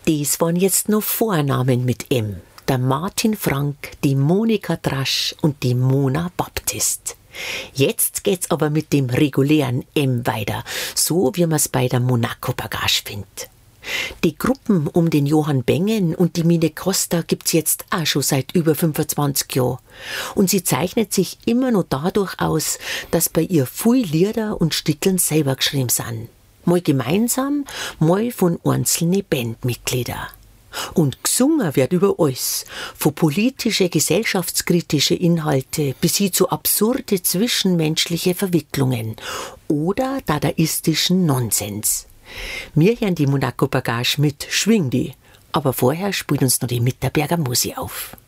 Das waren jetzt noch Vornamen mit M. Der Martin Frank, die Monika Drasch und die Mona Baptist. Jetzt geht's aber mit dem regulären M weiter, so wie man's bei der Monaco Bagage findet. Die Gruppen um den Johann Bengen und die Mine Costa gibt's jetzt auch schon seit über 25 Jahren. Und sie zeichnet sich immer noch dadurch aus, dass bei ihr viel Lieder und Stickeln selber geschrieben sind. Mal gemeinsam, mal von einzelnen Bandmitgliedern. Und gesungen wird über alles, von politische, gesellschaftskritische Inhalte bis hin zu absurde zwischenmenschliche Verwicklungen oder dadaistischen Nonsens. Wir hören die Monaco Bagage mit Schwing die, aber vorher spielt uns noch die Mitterberger Musi auf.